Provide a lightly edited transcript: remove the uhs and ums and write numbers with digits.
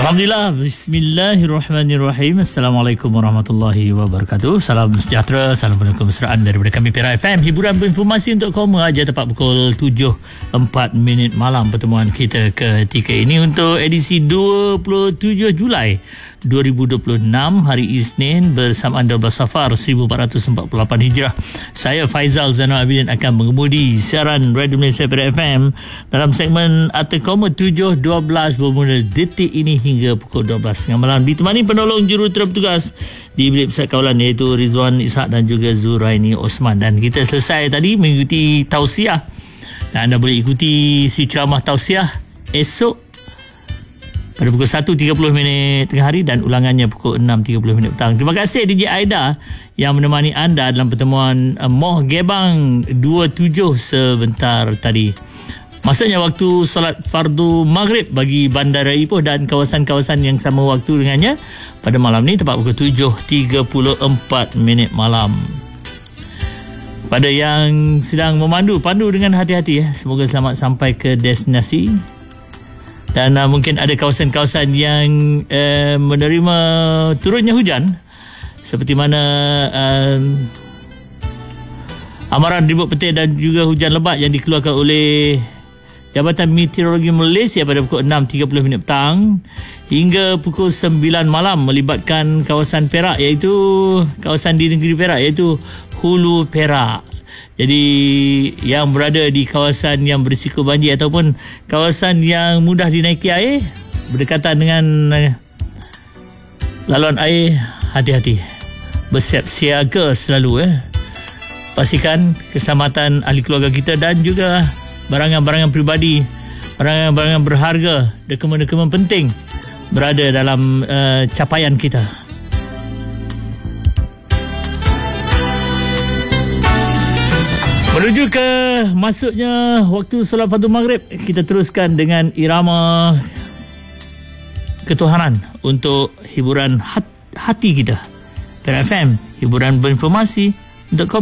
Alhamdulillah, bismillahirrahmanirrahim. Assalamualaikum warahmatullahi wabarakatuh. Salam sejahtera, salam penuh kemesraan daripada kami Perak FM. Hiburan berinformasi untuk kaum remaja tepat pukul 7.04 malam. Pertemuan kita ketika ini untuk edisi 27 Julai 2026, hari Isnin, bersamaan 12 Safar 1448 Hijrah. Saya Faizal Zainal Abidin akan mengemudi siaran Radio Malaysia Perak FM dalam segmen Atekoma 7.12 bermula detik ini hingga pukul 12 malam, ditemani penolong jurutera petugas di bilik pusat kawalan iaitu Rizwan Ishak dan juga Zuraini Osman. Dan kita selesai tadi mengikuti tausiah, dan anda boleh ikuti si ceramah tausiah esok pada pukul 1.30 tengah hari dan ulangannya pukul 6.30 petang. Terima kasih DJ Aida yang menemani anda dalam pertemuan Moh Gebang 27 sebentar tadi. Maksudnya waktu solat fardu maghrib bagi Bandara Ipoh dan kawasan-kawasan yang sama waktu dengannya pada malam ni tepat pukul 7.34 malam. Pada yang sedang memandu, pandu dengan hati-hati ya. Semoga selamat sampai ke destinasi. Dan mungkin ada kawasan-kawasan yang menerima turunnya hujan, seperti mana amaran ribut petir dan juga hujan lebat yang dikeluarkan oleh Jabatan Meteorologi Malaysia pada pukul 6.30 petang hingga pukul 9 malam melibatkan kawasan Perak, iaitu kawasan di negeri Perak, iaitu Hulu Perak. Jadi yang berada di kawasan yang berisiko banjir ataupun kawasan yang mudah dinaiki air berdekatan dengan laluan air, hati-hati, bersiap siaga selalu. Pastikan keselamatan ahli keluarga kita dan juga barangan-barangan peribadi, barangan-barangan berharga, dokumen-dokumen penting berada dalam capaian kita. Menuju ke masuknya waktu solat fardu maghrib, kita teruskan dengan irama ketuhanan untuk hiburan hati kita. Perak FM, hiburan berinformasi untuk